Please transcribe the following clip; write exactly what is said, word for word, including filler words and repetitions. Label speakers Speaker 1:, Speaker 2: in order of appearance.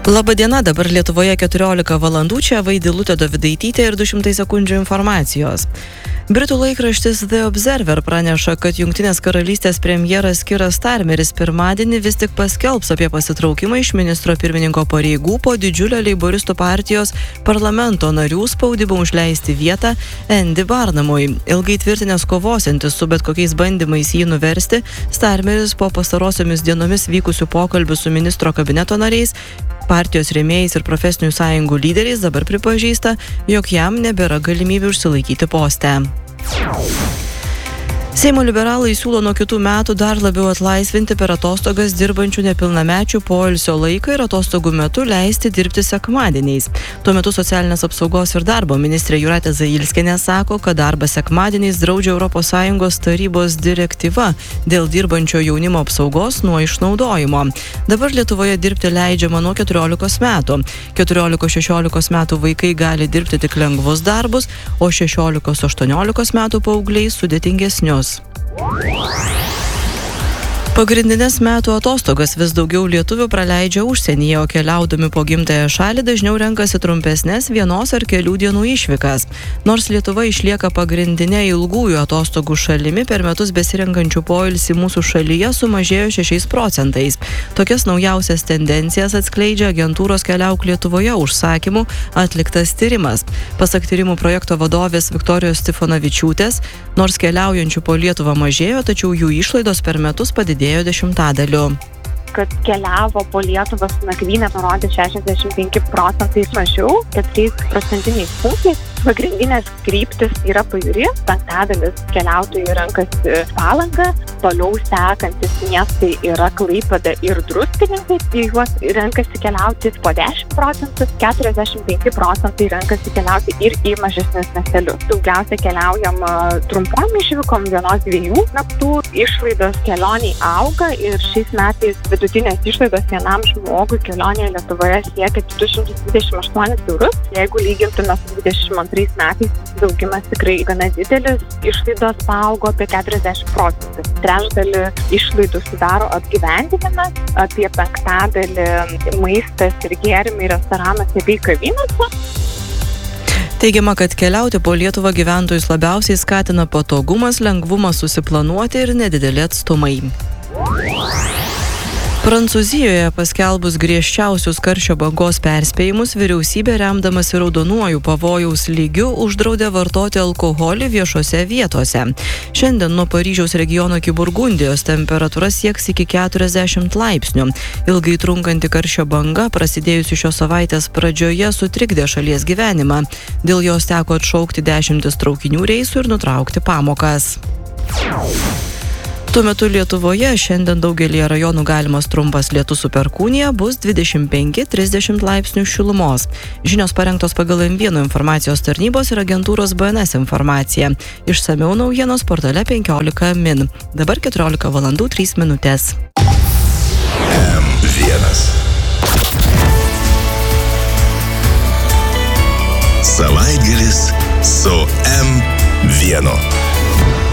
Speaker 1: Labadiena, dabar Lietuvoje keturiolika valandų, čia Vaidilutė Dovydaitytė ir du šimtai sekundžių informacijos. Britų laikraštis The Observer praneša, kad Jungtinės karalystės premjeras Keir Starmeris pirmadienį vis tik paskelbs apie pasitraukimą iš ministro pirmininko pareigų po didžiulio leiboristų partijos parlamento narių spaudimo užleisti vietą Andy Barnumui. Ilgai tvirtinęs kovosiantis su bet kokiais bandymais jį nuversti, Starmeris po pastarosiomis dienomis vykusių pokalbių su ministro kabineto nariais, partijos rėmėjais ir profesinių sąjungų lyderiais dabar pripažįsta, jog jam nebėra galimybių užsilaikyti poste. Seimo liberalai siūlo nuo kitų metų dar labiau atlaisvinti per atostogas dirbančių nepilnamečių poilsio laiką ir atostogų metu leisti dirbti sekmadieniais. Tuo metu socialinės apsaugos ir darbo ministrė Jūratė Zailskienė sako, kad darbą sekmadieniais draudžia Europos Sąjungos tarybos direktyva dėl dirbančio jaunimo apsaugos nuo išnaudojimo. Dabar Lietuvoje dirbti leidžiama nuo keturiolikos metų. keturiolikos šešiolikos metų vaikai gali dirbti tik lengvus darbus, o šešiolikos aštuoniolikos metų paaugliai sudėtingesnius. Pagrindinės metų atostogas vis daugiau lietuvių praleidžia užsienyje, o keliaudami po gimtąją šalį dažniau renkasi trumpesnės vienos ar kelių dienų išvykas. Nors Lietuva išlieka pagrindinė ilgųjų atostogų šalimi, per metus besirenkančių poilsį mūsų šalyje sumažėjo šešiais procentais. Tokias naujausias tendencijas atskleidžia agentūros Keliauk Lietuvoje užsakymų atliktas tyrimas. Pasak tyrimų projekto vadovės Viktorijos Stifonavičiūtės, nors keliaujančių po Lietuvą mažėjo, tačiau jų išlaidos per metus padidėjo dešimtadaliu.
Speaker 2: Kad keliavo po Lietuvą su nakvyne parodė šešiasdešimt penki procentai mažiau, keturiais procentiniais punktais. Pagrindinės kryptis yra pajūris, penktadalis keliautojų renkasi Palangą, toliau sekantis miestai yra Klaipėda ir Druskininkai, į juos renkasi keliauti po dešimt procentų, keturiasdešimt penki procentai renkasi keliauti ir į mažesnius miestelius. Daugiausia keliaujama trumpom išvykom, vienos dviejų naktų, išlaidos kelioniai auga ir šiais metais vidutinės išlaidos vienam žmogui kelionėje Lietuvoje siekia du šimtus dvidešimt aštuonis eurus. Jeigu lygintume su dvidešimt antrais metais, daugimas tikrai gana didelis, išlaidos paaugo apie keturiasdešimt procentų. Trečdalį išlaidų sudaro apgyvendinimas, apie penktadalį maistas ir gėrimai restoranuose bei kavinėse.
Speaker 1: Teigiama, kad keliauti po Lietuvą gyventojus labiausiai skatina patogumas, lengvumas susiplanuoti ir nedideli atstumai. Prancūzijoje paskelbus griežčiausius karščio bangos perspėjimus, vyriausybė remdamasi raudonuoju pavojaus lygiu uždraudė vartoti alkoholį viešose vietose. Šiandien nuo Paryžiaus regiono iki Burgundijos temperatūra sieks iki keturiasdešimt laipsnių. Ilgai trunkanti karščio banga, prasidėjusi šios savaitės pradžioje, sutrikdė šalies gyvenimą. Dėl jos teko atšaukti dešimtis traukinių reisų ir nutraukti pamokas. Tuo metu Lietuvoje šiandien daugelį rajonų galimas trumpas lietus su perkūnija, bus dvidešimt penki trisdešimt laipsnių šilumos. Žinios parengtos pagal M vienas informacijos tarnybos ir agentūros B N S informaciją. Išsamiau naujienos portale penkiolika min. Dabar keturiolika valandų trys minutės.
Speaker 3: M vienas. Savaitgalis su M vienas.